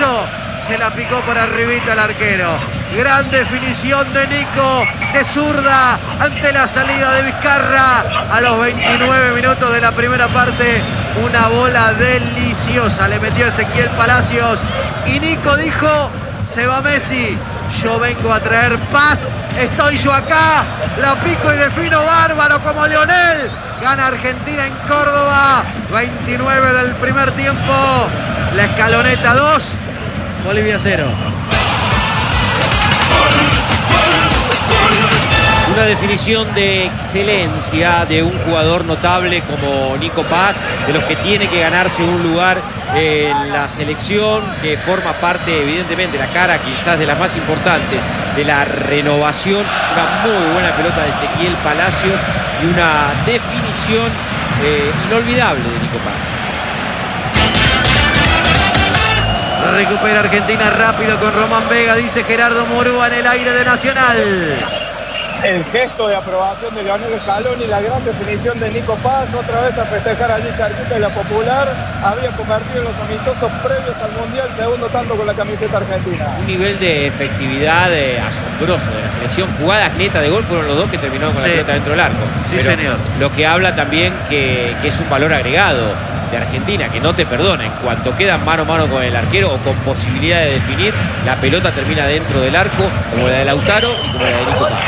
cabezazo. Se la picó por arribita el arquero. Gran definición de Nico de zurda ante la salida de Vizcarra. A los 29 minutos de la primera parte, una bola deliciosa le metió Ezequiel Palacios. Y Nico dijo, se va Messi, yo vengo a traer paz, estoy yo acá, la pico y defino bárbaro como Lionel. Gana Argentina en Córdoba, 29 del primer tiempo. La Escaloneta 2, Bolivia 0. Una definición de excelencia de un jugador notable como Nico Paz, de los que tiene que ganarse un lugar en la selección, que forma parte evidentemente, la cara quizás de las más importantes de la renovación. Una muy buena pelota de Ezequiel Palacios y una definición inolvidable de Nico Paz. Recupera Argentina rápido con Román Vega, dice Gerardo Murúa en el aire de Nacional. El gesto de aprobación de Lionel Scaloni y la gran definición de Nico Paz, otra vez a festejar allí cerquita de la Popular. Había convertido en los amistosos previos al Mundial segundo tanto con la camiseta argentina. Un nivel de efectividad asombroso de la selección. Jugadas netas de gol fueron los dos que terminaron con la pelota dentro del arco. Sí, pero señor. Lo que habla también que es un valor agregado de Argentina, que no te perdona. En cuanto quedan mano a mano con el arquero o con posibilidad de definir, la pelota termina dentro del arco, como la de Lautaro y como la de Nico Paz.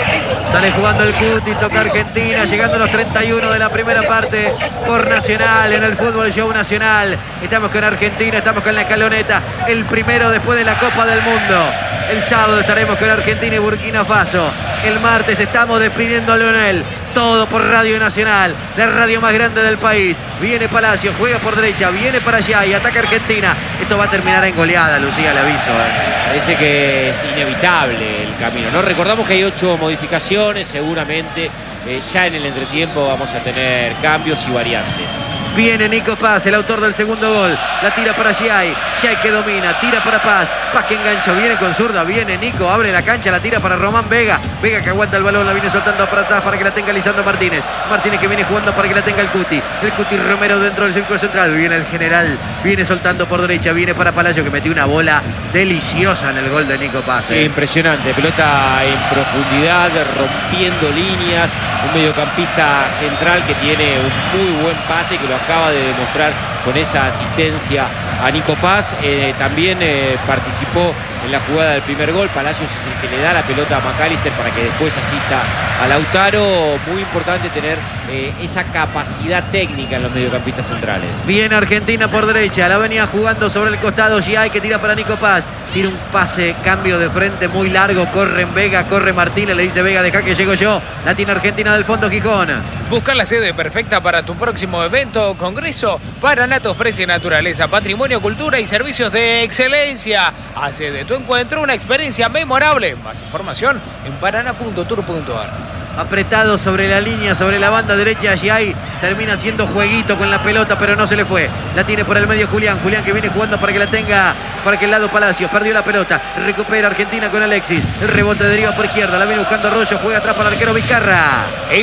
Sale jugando el Cuti, toca Argentina, llegando a los 31 de la primera parte por Nacional, en el Fútbol Show Nacional. Estamos con Argentina, estamos con la Escaloneta, el primero después de la Copa del Mundo. El sábado estaremos con Argentina y Burkina Faso. El martes estamos despidiendo a Lionel. Todo por Radio Nacional, la radio más grande del país. Viene Palacio, juega por derecha, viene para allá y ataca Argentina. Esto va a terminar en goleada, Lucía, le aviso. Parece que es inevitable el camino, ¿no? Recordamos que hay 8 modificaciones, seguramente ya en el entretiempo vamos a tener cambios y variantes. Viene Nico Paz, el autor del segundo gol. La tira para Giai. Giai que domina, tira para Paz. Paz que engancha, viene con zurda, viene Nico, abre la cancha, la tira para Román Vega. Vega que aguanta el balón, la viene soltando para atrás para que la tenga Lisandro Martínez. Martínez que viene jugando para que la tenga el Cuti. El Cuti Romero dentro del círculo central. Viene el general, viene soltando por derecha, viene para Palacio que metió una bola deliciosa en el gol de Nico Paz. Sí, impresionante, pelota en profundidad, rompiendo líneas. Un mediocampista central que tiene un muy buen pase, que lo acaba de demostrar con esa asistencia a Nico Paz. También participó en la jugada del primer gol. Palacios es el que le da la pelota a McAllister para que después asista a Lautaro. Muy importante tener esa capacidad técnica en los mediocampistas centrales. Viene Argentina por derecha, la venía jugando sobre el costado Giai que tira para Nico Paz. Tira un pase, cambio de frente muy largo, corre en Vega, corre Martínez, le dice Vega, deja que llego yo. La tiene Argentina del fondo Gijón. Busca la sede perfecta para tu próximo evento o congreso. Paraná te ofrece naturaleza, patrimonio, cultura y servicios de excelencia. Hace de tu encuentro una experiencia memorable. Más información en paraná.tour.ar. Apretado sobre la línea, sobre la banda derecha, Giai termina haciendo jueguito con la pelota, pero no se le fue. La tiene por el medio Julián, Julián que viene jugando para que la tenga para aquel lado Palacios, perdió la pelota, recupera Argentina con Alexis, el rebote deriva por izquierda, la viene buscando Arroyo, juega atrás para el arquero Vizcarra.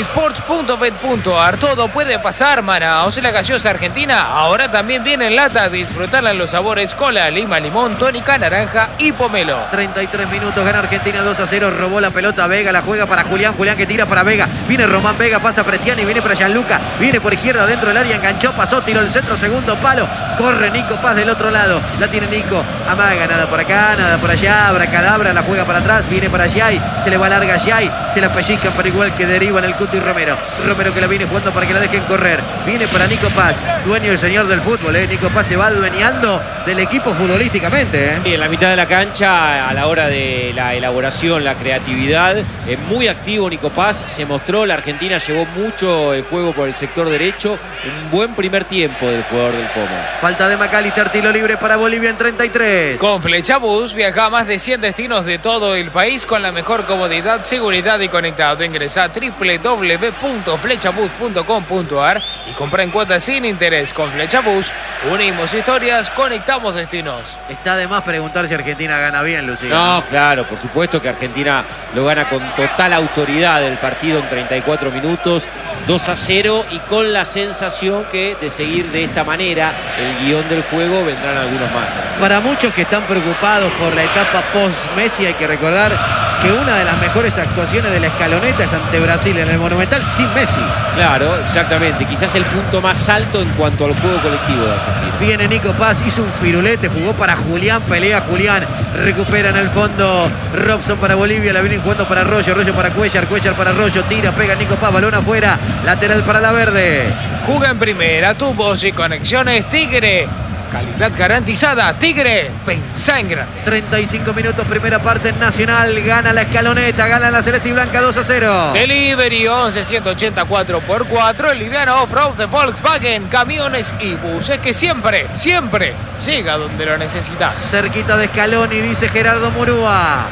Sports.bet.ar, todo puede pasar, Manaos, la gaseosa argentina, ahora también viene en lata, disfrutarla en los sabores cola, lima, limón, tónica, naranja y pomelo. 33 minutos, gana Argentina 2-0, robó la pelota Vega, la juega para Julián, Julián que tira para Vega, viene Román Vega, pasa Prestiani, viene para Gianluca, viene por izquierda dentro del área, enganchó, pasó, tiró el centro, segundo palo, corre Nico Paz del otro lado, la tiene Nico, amaga, nada por acá, nada por allá, abracadabra, la juega para atrás, viene para Giai, se le va larga Giai, se la pellizcan para igual que derivan el Cuti Romero, Romero que la viene jugando para que la dejen correr, viene para Nico Paz, dueño el señor del fútbol, Nico Paz se va adueñando del equipo futbolísticamente. Y en la mitad de la cancha, a la hora de la elaboración, la creatividad, muy activo Nico Paz, se mostró, la Argentina llevó mucho el juego por el sector derecho, un buen primer tiempo del jugador del Como. Falta de McAllister, tiro libre para Bolivia en 33. Con Flechabús viaja a más de 100 destinos de todo el país con la mejor comodidad, seguridad y conectado. Ingresa a www.flechabus.com.ar y compra en cuotas sin interés. Con Flechabús unimos historias, conectamos destinos. Está de más preguntar si Argentina gana bien, Lucía. No, claro, por supuesto que Argentina lo gana con total autoridad el partido en 34 minutos, 2-0, y con la sensación que de seguir de esta manera el guión del juego vendrán algunos más. Para muchos que están preocupados por la etapa post-Messi, hay que recordar que una de las mejores actuaciones de la escaloneta es ante Brasil en el Monumental sin Messi. Claro, exactamente. Quizás el punto más alto en cuanto al juego colectivo de Argentina. Viene Nico Paz, hizo un firulete, jugó para Julián, pelea Julián, recupera en el fondo Robson para Bolivia, la vienen jugando para Arroyo, Arroyo para Cuellar, Cuellar para Arroyo, tira, pega Nico Paz, balón afuera, lateral para la verde. Juga en primera, tubos y conexiones Tigre. Calidad garantizada, Tigre, pensá en grande. 35 minutos, primera parte en Nacional, gana la escaloneta, gana la celeste y blanca 2-0. Delivery 11-184x4, el liviano off-road de Volkswagen, camiones y buses que siempre, siempre llega donde lo necesitas. Cerquita de Scaloni, dice Gerardo Murúa.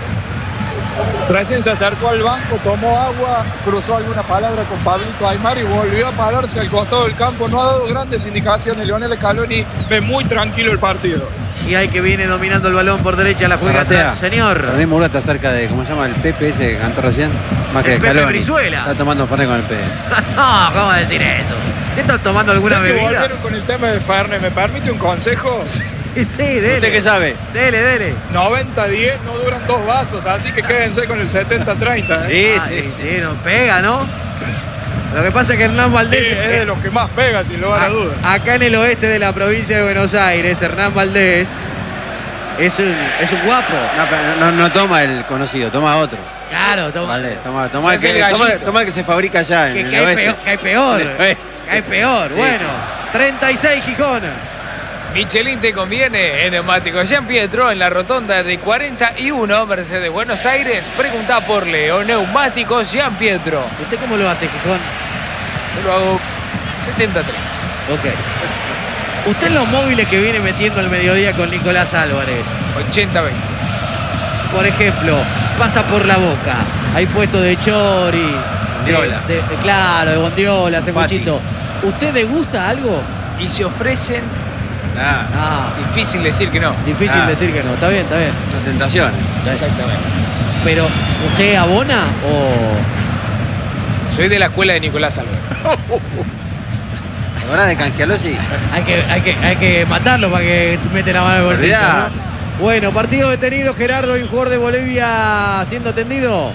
Recién se acercó al banco, tomó agua, cruzó alguna palabra con Pablito Aymar y volvió a pararse al costado del campo. No ha dado grandes indicaciones. Lionel Scaloni ve muy tranquilo el partido. Y hay que viene dominando el balón por derecha, la juega atrás, señor. Para mí Murúa está cerca de, ¿cómo se llama? El Pepe ese que cantó recién. Más que El Pepe Scaloni. Brizuela. Está tomando Fernet con el Pepe. No, ¿cómo decir eso? ¿Qué estás tomando alguna Ya que bebida? volvieron con el tema de Fernet, ¿me permite un consejo? Sí, dele. ¿Usted qué sabe? Dele. 90-10 no duran 2 vasos, así que quédense con el 70-30. Sí, no pega, ¿no? Lo que pasa es que Hernán Valdés Sí, es de los que más pega, sin lugar a dudas. acá en el oeste de la provincia de Buenos Aires, Hernán Valdés es un guapo. No, pero no toma el conocido, toma otro. Claro, toma. Vale, toma Es el gallito. el que se fabrica allá en el oeste. Que hay peor. En el oeste. Que hay peor. Sí, Bueno, sí. 36 Gijón. Michelin te conviene en Neumáticos Gian Pietro en la rotonda de 41 Mercedes Buenos Aires. Pregunta por Leo, Neumáticos Gian Pietro. ¿Usted cómo lo hace, Gijón? Yo lo hago 70-30. Ok. Usted en los móviles que viene metiendo al mediodía con Nicolás Álvarez, 80-20. por ejemplo, pasa por La Boca, hay puesto de chori, Bondiola. claro, de bondiola, Pati. cebuchito. ¿Usted le gusta algo? Y se ofrecen, Ah, difícil decir que no. Difícil Ah. decir que no, está bien. una tentación. Exactamente. Pero, ¿usted abona o...? Soy de la escuela de Nicolás Álvarez. ¿Te acordás de Cangialosi? Hay que matarlo para que mete la mano en el bolsillo, Olvidá. ¿no? Bueno, partido detenido, Gerardo, y un jugador de Bolivia siendo atendido.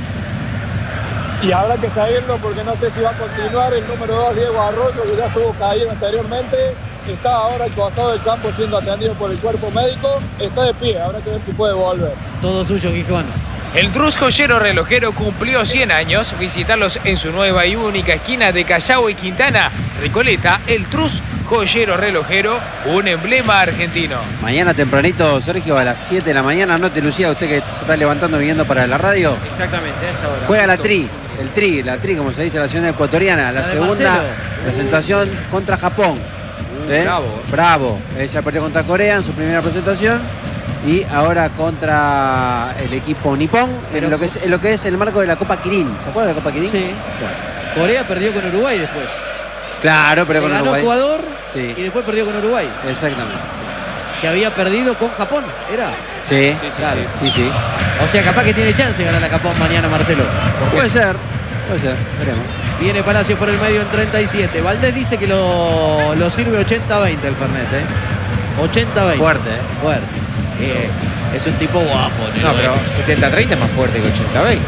Y habrá que seguirlo porque no sé si va a continuar. El número 2, Diego Arroyo, que ya estuvo caído anteriormente, está ahora al costado del campo siendo atendido por el cuerpo médico. Está de pie, habrá que ver si puede volver. Todo suyo, Gijón. El Trus Joyero Relojero cumplió 100 años. Visitarlos en su nueva y única esquina de Callao y Quintana, Recoleta. El Trus Joyero Relojero, un emblema argentino. Mañana tempranito, Sergio, a las 7 de la mañana. Anote, Lucía, usted que se está levantando viniendo para la radio. Exactamente, a esa hora. Juega la tri, la tri, como se dice en la nación ecuatoriana. La La de segunda Marcelo. presentación contra Japón. ¿Sí? Bravo. Ella perdió contra Corea en su primera presentación. Y ahora contra el equipo nipón, Pero en lo que es el marco de la Copa Kirin. ¿Se acuerda de la Copa Kirin? Sí. Corea perdió con Uruguay después. Claro, pero Le con ganó Uruguay. Ecuador Sí. y después perdió con Uruguay. Exactamente. Que había perdido con Japón, ¿era? Sí, Claro. sí. O sea, capaz que tiene chance de ganar a Japón mañana, Marcelo. Puede ser, veremos. Viene Palacios por el medio en 37. Valdés dice que lo sirve 80-20 el Fernet, ¿eh? 80-20. Fuerte, Fuerte. Es un tipo guapo, No, pero 70-30 es más fuerte que 80-20.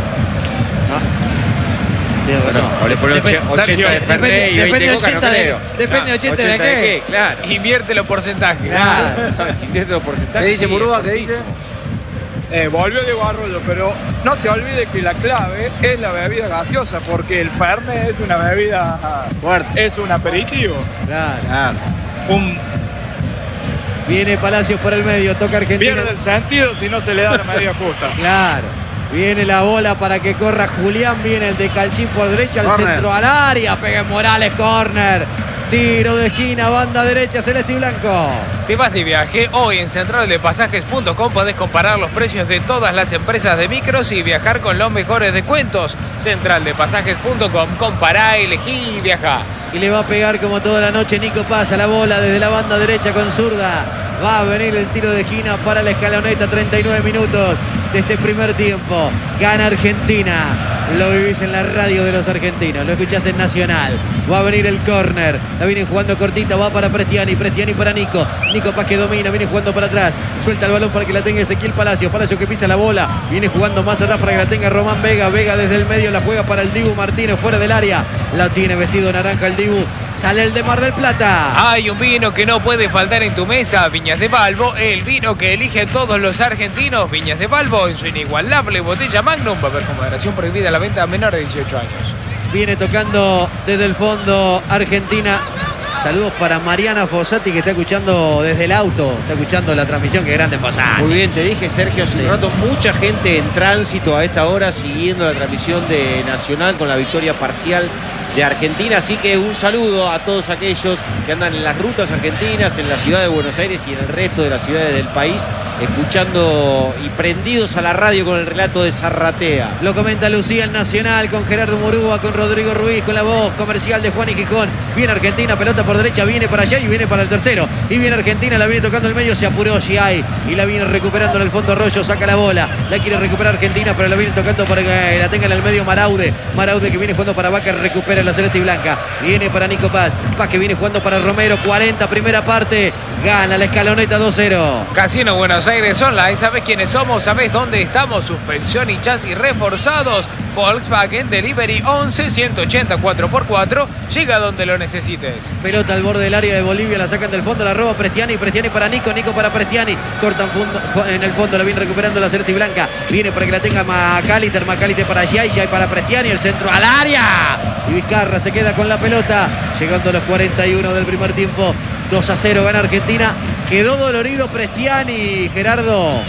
Tiene razón. O le ponen 80 de Fernet y 20 de Coca, no creo. Depende 80 de qué. Claro. Invierte los porcentajes. Claro. Si invierte los porcentajes, ¿Qué dice sí, Murúa? es ¿Qué dice? Volvió Diego Arroyo, pero no se olvide que la clave es la bebida gaseosa, porque el Fernet es una bebida Fuerte. es un aperitivo. Claro. Claro. Viene Palacios por el medio, toca Argentina. Pierde el sentido si no se le da la medida justa. Claro. Viene la bola para que corra Julián. Viene el de Calchín por derecha, al Corner. centro al área. Pega en Morales, córner. Tiro de esquina, banda derecha, celeste y blanco. ¿Te vas de viaje? Hoy en centraldepasajes.com podés comparar los precios de todas las empresas de micros y viajar con los mejores descuentos. Centraldepasajes.com, compará, elegí y viajá. Y le va a pegar como toda la noche Nico Paz a la bola desde la banda derecha con zurda. Va a venir el tiro de esquina para la Escaloneta, 39 minutos de este primer tiempo. Gana Argentina. Lo vivís en la radio de los argentinos, lo escuchás en Nacional. Va a venir el córner, la viene jugando cortita, va para Prestiani, Prestiani para Nico. Nico Paz que domina, viene jugando para atrás. Suelta el balón para que la tenga Ezequiel Palacio. Palacio que pisa la bola, viene jugando más atrás para que la tenga Román Vega. Vega desde el medio la juega para el Dibu Martínez, fuera del área. La tiene vestido naranja el Dibu. Sale el de Mar del Plata. Hay un vino que no puede faltar en tu mesa, Viñas de Balbo, el vino que eligen todos los argentinos. Viñas de Balbo en su inigualable botella Magnum. Va a haber con moderación prohibida la venta a menores de 18 años. Viene tocando desde el fondo Argentina. Saludos para Mariana Fossati que está escuchando desde el auto. Está escuchando la transmisión. Qué grande Fossati. Muy bien, te dije, Sergio, hace un rato, mucha gente en tránsito a esta hora siguiendo la transmisión de Nacional con la victoria parcial de Argentina, así que un saludo a todos aquellos que andan en las rutas argentinas, en la ciudad de Buenos Aires y en el resto de las ciudades del país, escuchando y prendidos a la radio con el relato de Zarratea. Lo comenta Lucía el Nacional con Gerardo Murúa, con Rodrigo Ruiz, con la voz comercial de Juan y Gijón. Viene Argentina, pelota por derecha, viene para allá y viene para el tercero. Y viene Argentina, la viene tocando el medio, se apuró Giai y la viene recuperando en el fondo Arroyo, saca la bola. La quiere recuperar Argentina, pero la viene tocando para que la tenga en el medio Maraude. Maraude que viene jugando para Vaca, recupera la celeste y blanca. Viene para Nico Paz. Paz que viene jugando para Romero. 40, primera parte. Gana la Escaloneta 2-0. Casino Buenos Aires Online. ¿Sabés quiénes somos? ¿Sabés dónde estamos? Suspensión y chasis reforzados. Volkswagen Delivery 11 180 4x4. Llega donde lo necesites. Pelota al borde del área de Bolivia. La sacan del fondo. La roba Prestiani. Prestiani para Nico. Nico para Prestiani. Cortan en el fondo. La viene recuperando la celeste y blanca. Viene para que la tenga Macaliter. Macaliter para Giai. Giai para Prestiani. El centro al área. Y Vizcarra se queda con la pelota. Llegando a los 41 del primer tiempo. 2-0 gana Argentina. Quedó dolorido Prestiani, Gerardo.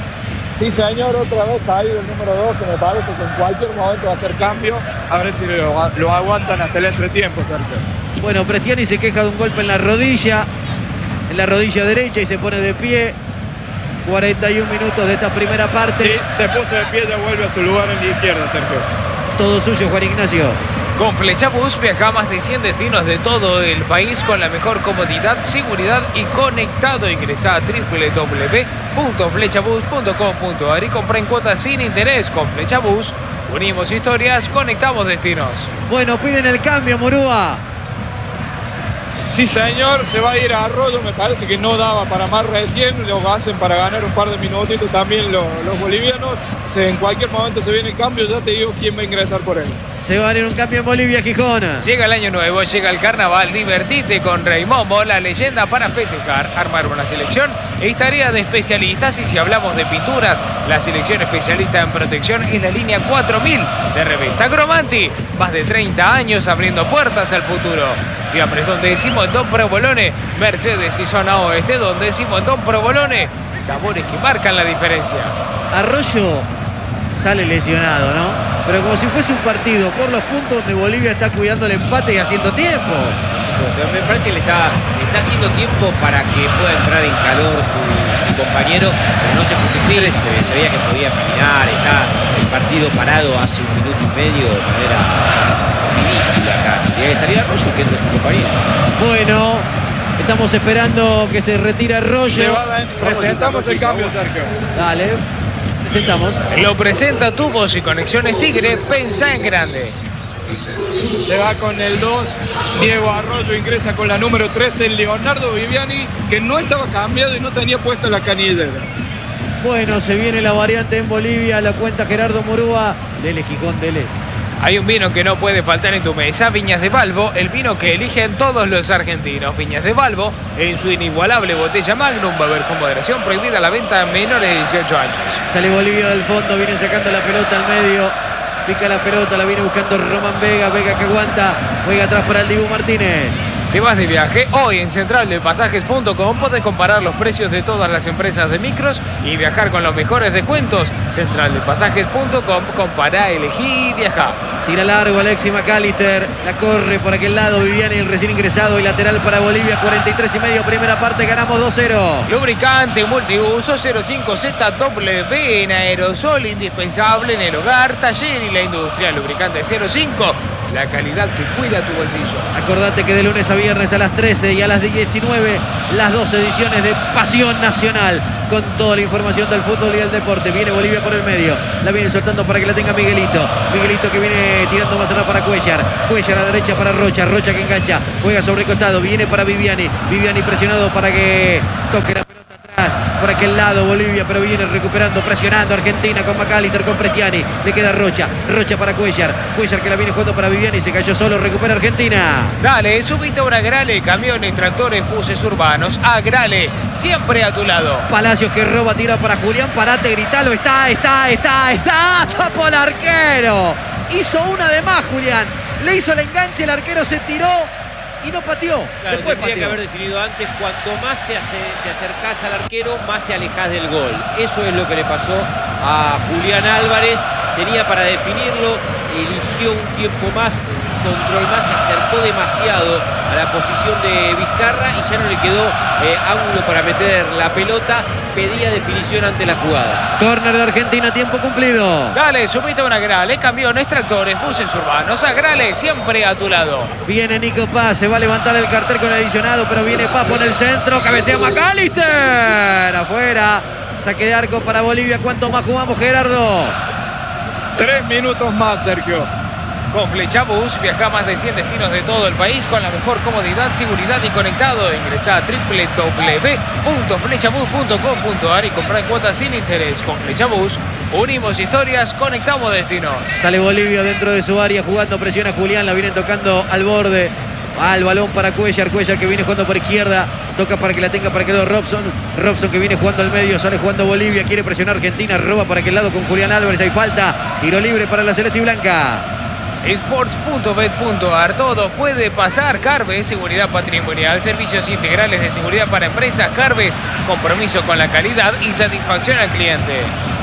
Sí, señor, otra vez caído el número 2, que me parece que en cualquier momento va a hacer cambio. A ver si lo aguantan hasta el entretiempo, Sergio. Bueno, Prestiani se queja de un golpe en la rodilla derecha y se pone de pie. 41 minutos de esta primera parte. Sí, se puso de pie, ya vuelve a su lugar en la izquierda, Sergio. Todo suyo, Juan Ignacio. Con Flechabús viaja a más de 100 destinos de todo el país con la mejor comodidad, seguridad y conectado. Ingresa a www.flechabus.com.ar y compra en cuotas sin interés. Con Flechabús unimos historias, conectamos destinos. Bueno, piden el cambio, Murúa. Sí, señor, se va a ir a Arroyo, me parece que no daba para más recién, lo hacen para ganar un par de minutitos también los bolivianos. En cualquier momento se viene el cambio, ya te digo quién va a ingresar por él. Se va a venir un cambio en Bolivia, Gijón. Llega el año nuevo, llega el carnaval, divertite con Rey Momo, la leyenda para festejar, armar una selección es tarea de especialistas y si hablamos de pinturas, la selección especialista en protección es la línea 4000 de Revista Cromanti. Más de 30 años abriendo puertas al futuro. Fiambres donde decimos Don Provolone, Mercedes y Zona Oeste donde decimos Don Provolone, sabores que marcan la diferencia. Arroyo sale lesionado, ¿no? Pero como si fuese un partido por los puntos donde Bolivia está cuidando el empate y haciendo tiempo. Me parece que le está haciendo tiempo para que pueda entrar en calor su compañero, pero no se justifique, se veía que podía caminar, está el partido parado hace un minuto y medio de manera ridícula casi. Y ahí estaría Arroyo que entre su compañero. Bueno, estamos esperando que se retire Arroyo. Presentamos el cambio, Sergio. Dale. Presentamos. Lo presenta Tubos y Conexiones Tigre, pensá en grande. Se va con el 2, Diego Arroyo ingresa con la número 13, Leonardo Viviani, que no estaba cambiado y no tenía puesta la canillera. Bueno, se viene la variante en Bolivia, la cuenta Gerardo Murúa. Dele, Gijón, dele. Hay un vino que no puede faltar en tu mesa, Viñas de Balbo, el vino que eligen todos los argentinos. Viñas de Balbo, en su inigualable botella Magnum, va a haber con moderación prohibida la venta a menores de 18 años. Sale Bolivia del fondo, viene sacando la pelota al medio. Pica la pelota, la viene buscando Román Vega. Vega que aguanta, juega atrás para el Dibu Martínez. ¿Te vas de viaje? Hoy en centraldepasajes.com podés comparar los precios de todas las empresas de micros y viajar con los mejores descuentos. Centraldepasajes.com, compará, elegí y viajá. Tira largo Alexis McAllister, la corre por aquel lado Viviani, el recién ingresado, y lateral para Bolivia, 43,5, primera parte, ganamos 2-0. Lubricante multiuso 05ZW en aerosol, indispensable en el hogar, taller y la industria. Lubricante 05, la calidad que cuida tu bolsillo. Acordate que de lunes a viernes a las 13 y a las 19, las 2 ediciones de Pasión Nacional, con toda la información del fútbol y el deporte. Viene Bolivia por el medio, la viene soltando para que la tenga Miguelito. Miguelito que viene tirando más atrás para Cuellar. Cuellar a la derecha para Rocha. Rocha que engancha, juega sobre el costado, viene para Viviani. Viviani presionado para que toque la pelota atrás, por aquel lado Bolivia, pero viene recuperando, presionando Argentina con McAllister, con Prestiani. Le queda Rocha. Rocha para Cuellar. Cuellar que la viene jugando para Viviani, se cayó solo, recupera Argentina. Dale, subite a un Agrale, camiones, tractores, buses urbanos. Agrale, siempre a tu lado. Palacios que roba, tira para Julián, parate, gritalo, está, tapó el arquero. Hizo una de más Julián, le hizo el enganche, el arquero se tiró y no pateó. Claro, después tendría que pateó. haber definido antes. Cuanto más te acercás al arquero, más te alejás del gol. Eso es lo que le pasó a Julián Álvarez. Tenía para definirlo, eligió un tiempo más, un control más, se acercó demasiado a la posición de Vizcarra y ya no le quedó ángulo para meter la pelota. Pedía definición ante la jugada. Córner de Argentina, tiempo cumplido. Dale, subite a un Agrale, camiones, tractores, buses urbanos. Agrale, siempre a tu lado. Viene Nico Paz, se va a levantar el cartel con el adicionado, pero viene Papo en el centro, cabecea McAllister. Afuera, saque de arco para Bolivia. ¿Cuánto más jugamos, Gerardo? 3 minutos más, Sergio. Con Flechabús viaja a más de 100 destinos de todo el país con la mejor comodidad, seguridad y conectado. Ingresa a www.flechabús.com.ar y compra en cuotas sin interés. Con Flechabús unimos historias, conectamos destinos. Sale Bolivia dentro de su área jugando, presiona Julián, la vienen tocando al borde. Va el balón para Cuellar, Cuellar que viene jugando por izquierda, toca para que la tenga para que lo Robson. Robson que viene jugando al medio, sale jugando Bolivia, quiere presionar Argentina, roba para aquel lado con Julián Álvarez, hay falta, tiro libre para la celeste y blanca. Sports.bet.ar, todo puede pasar. Carves, seguridad patrimonial, servicios integrales de seguridad para empresas. Carves, compromiso con la calidad y satisfacción al cliente.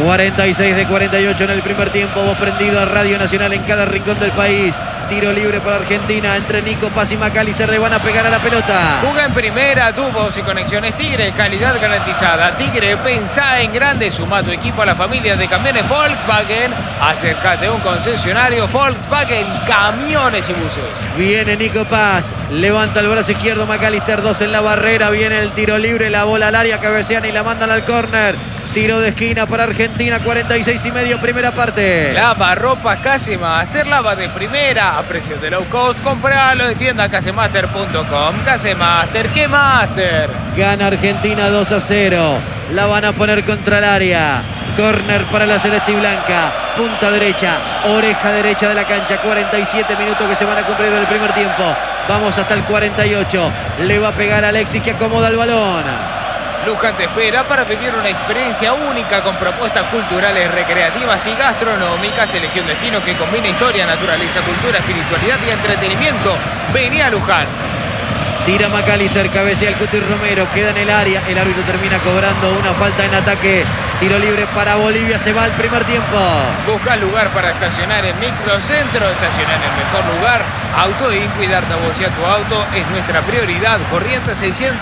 46-48 en el primer tiempo, vos prendido a Radio Nacional en cada rincón del país. Tiro libre para Argentina, entre Nico Paz y McAllister, le van a pegar a la pelota. Juga en primera, tubos y conexiones Tigre, calidad garantizada. Tigre, pensá en grande, suma tu equipo a la familia de camiones Volkswagen. Acércate a un concesionario Volkswagen, camiones y buses. Viene Nico Paz, levanta el brazo izquierdo McAllister, 2 en la barrera, viene el tiro libre, la bola al área, cabecean y la mandan al córner. Tiro de esquina para Argentina, 46,5, primera parte. Lava ropa Casemaster, lava de primera, a precios de low cost. Compralo en tienda casemaster.com. Casemaster, ¿qué master? Gana Argentina 2-0. La van a poner contra el área. Córner para la celeste y blanca. Punta derecha, oreja derecha de la cancha. 47 minutos que se van a cumplir del primer tiempo. Vamos hasta el 48. Le va a pegar a Alexis que acomoda el balón. Luján te espera para vivir una experiencia única con propuestas culturales, recreativas y gastronómicas. Elegí un destino que combina historia, naturaleza, cultura, espiritualidad y entretenimiento. Vení a Luján. Tira McAllister, cabecea el Cuti Romero, queda en el área. El árbitro termina cobrando una falta en ataque. Tiro libre para Bolivia, se va al primer tiempo. Busca lugar para estacionar en Microcentro, estacionar en el mejor lugar. Auto y cuidar de vos y a tu auto es nuestra prioridad. Corrientes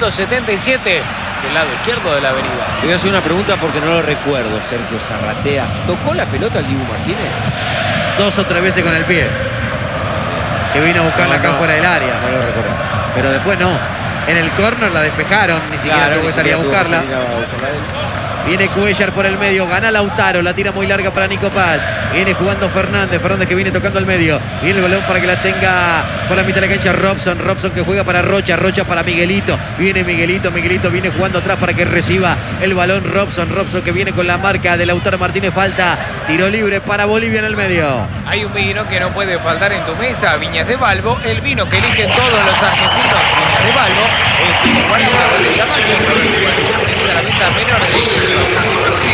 677, del lado izquierdo de la avenida. Le voy a hacer una pregunta porque no lo recuerdo, Sergio Zarratea. ¿Tocó la pelota el Dibu Martínez? 2 o 3 veces con el pie. Que vino a buscarla acá fuera del área. No lo recuerdo. Pero después no. En el córner la despejaron, ni siquiera tuvo que salir a buscarla. Viene Cuellar por el medio, gana Lautaro, la tira muy larga para Nico Paz. Viene jugando Fernández que viene tocando al medio. Viene el balón para que la tenga por la mitad de la cancha Robson que juega para Rocha para Miguelito. Viene Miguelito viene jugando atrás para que reciba el balón Robson que viene con la marca de Lautaro Martínez, falta. Tiro libre para Bolivia en el medio. Hay un vino que no puede faltar en tu mesa, Viñas de Balbo, el vino que eligen todos los argentinos. Viñas de Balbo es inigualable, botella Magnum, tiene a la venta menor de 18 años.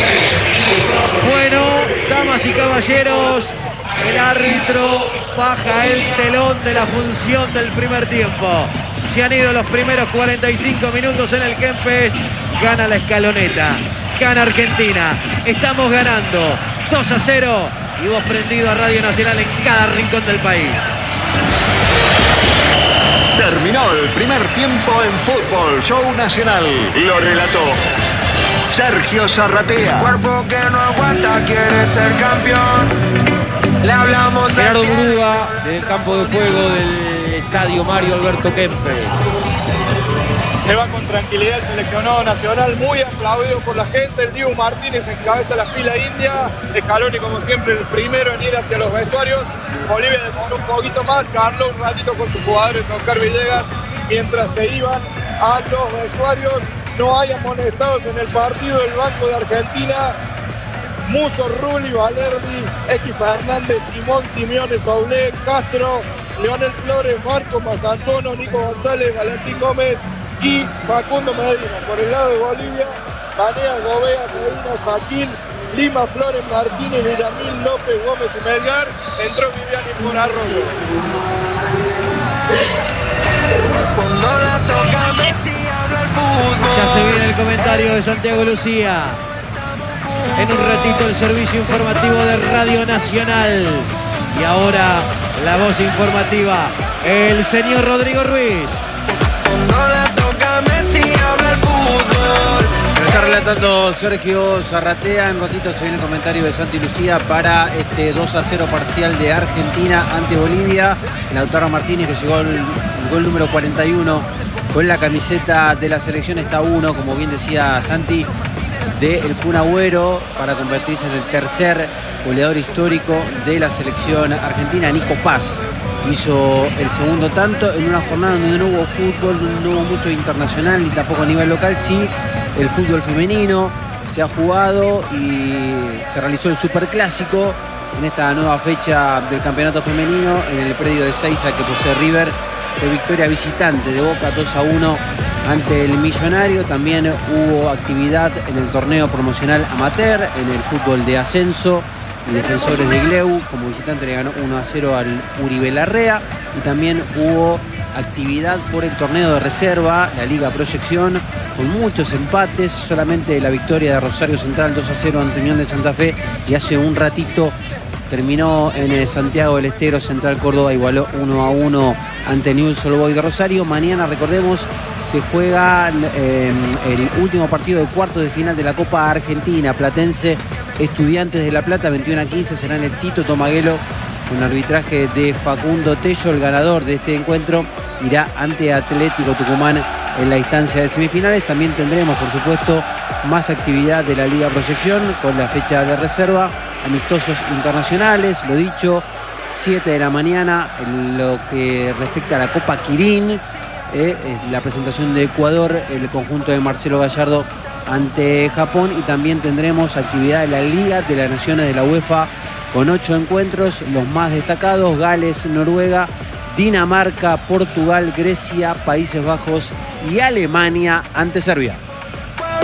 Bueno, damas y caballeros, el árbitro baja el telón de la función del primer tiempo. Se han ido los primeros 45 minutos en el Kempes. Gana la Escaloneta. Gana Argentina. Estamos ganando 2-0. Y vos prendido a Radio Nacional en cada rincón del país. Terminó el primer tiempo en Fútbol Show Nacional. Lo relató Sergio Zarratea. Cuerpo que no aguanta, quiere ser campeón. Le hablamos a Gerardo Murúa, del campo de juego del estadio Mario Alberto Kempes. Se va con tranquilidad el seleccionado nacional, muy aplaudido por la gente. El Dibu Martínez encabeza la fila india. Scaloni, como siempre, el primero en ir hacia los vestuarios. Bolivia demoró un poquito más, charló un ratito con sus jugadores, Oscar Villegas, mientras se iban a los vestuarios. No hay amonestados en el partido del Banco de Argentina. Muso, Rulli, Valerdi, X Fernández, Simón, Simeone, Soule, Castro, Leonel Flores, Marco Mastantuono, Nico González, Valentín Gómez y Facundo Medina. Por el lado de Bolivia, Banea, Gobea, Medina, Joaquín, Lima, Flores, Martínez, Villamil, López, Gómez y Melgar. Entró Viviani por Arroyo. Cuando la toca Messi habla el fútbol. Ya se viene el comentario de Santiago Lucía. En un ratito el servicio informativo de Radio Nacional. Y ahora la voz informativa, el señor Rodrigo Ruiz. Cuando la toca Messi habla el fútbol. Lo está relatando Sergio Zarratea. En un ratito se viene el comentario de Santi Lucía para este 2-0 parcial de Argentina ante Bolivia. Lautaro Martínez, que llegó el gol número 41 con la camiseta de la selección, está uno, como bien decía Santi, de el Kun Agüero para convertirse en el tercer goleador histórico de la selección argentina. Nico Paz hizo el segundo tanto en una jornada donde no hubo fútbol, no hubo mucho internacional ni tampoco a nivel local. Sí, el fútbol femenino se ha jugado y se realizó el Superclásico en esta nueva fecha del campeonato femenino en el predio de Seiza que posee River. De victoria visitante de Boca 2-1 ante el Millonario. También hubo actividad en el torneo promocional amateur, en el fútbol de ascenso y Defensores de Gleu. Como visitante le ganó 1-0 al Uribe Larrea. Y también hubo actividad por el torneo de reserva, la Liga Proyección, con muchos empates. Solamente la victoria de Rosario Central 2-0 ante Unión de Santa Fe. Y hace un ratito terminó en Santiago del Estero, Central Córdoba igualó 1-1 ante Newell's Old Boys de Rosario. Mañana, recordemos, se juega el último partido de cuartos de final de la Copa Argentina. Platense, Estudiantes de La Plata, 21-15, será en el Tito Tomaguelo con arbitraje de Facundo Tello. El ganador de este encuentro irá ante Atlético Tucumán en la instancia de semifinales. También tendremos, por supuesto, más actividad de la Liga Proyección con la fecha de reserva, amistosos internacionales, lo dicho, 7 de la mañana en lo que respecta a la Copa Quirín, la presentación de Ecuador, el conjunto de Marcelo Gallardo ante Japón. Y también tendremos actividad de la Liga de las Naciones de la UEFA con 8 encuentros, los más destacados: Gales, Noruega, Dinamarca, Portugal, Grecia, Países Bajos y Alemania ante Serbia.